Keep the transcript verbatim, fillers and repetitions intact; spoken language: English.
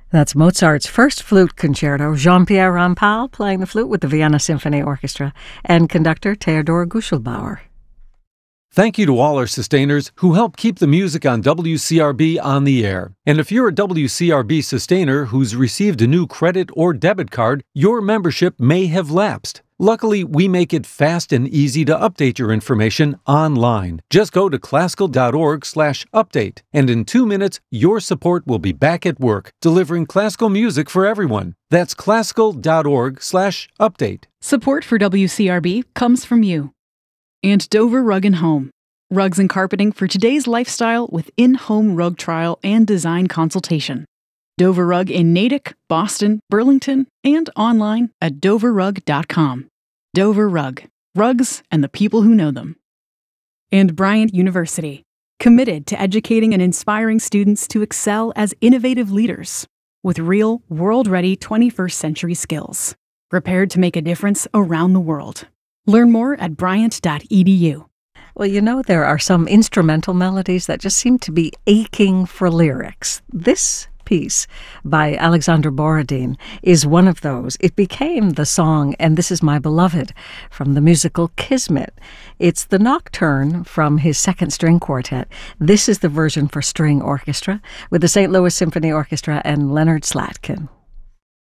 That's Mozart's first flute concerto, Jean-Pierre Rampal playing the flute with the Vienna Symphony Orchestra, and conductor Theodor Guschelbauer. Thank you to all our sustainers who help keep the music on W C R B on the air. And if you're a W C R B sustainer who's received a new credit or debit card, your membership may have lapsed. Luckily, we make it fast and easy to update your information online. Just go to classical dot org slash update, and in two minutes, your support will be back at work, delivering classical music for everyone. That's classical dot org slash update. Support for W C R B comes from you. And Dover Rug and Home. Rugs and carpeting for today's lifestyle with in-home rug trial and design consultation. Dover Rug in Natick, Boston, Burlington, and online at dover rug dot com. Dover Rug. Rugs and the people who know them. And Bryant University. Committed to educating and inspiring students to excel as innovative leaders with real, world-ready twenty-first century skills. Prepared to make a difference around the world. Learn more at bryant dot e d u. Well, you know, there are some instrumental melodies that just seem to be aching for lyrics. This piece by Alexander Borodin is one of those. It became the song "And This Is My Beloved" from the musical Kismet. It's the nocturne from his second string quartet. This is the version for string orchestra with the Saint Louis Symphony Orchestra and Leonard Slatkin.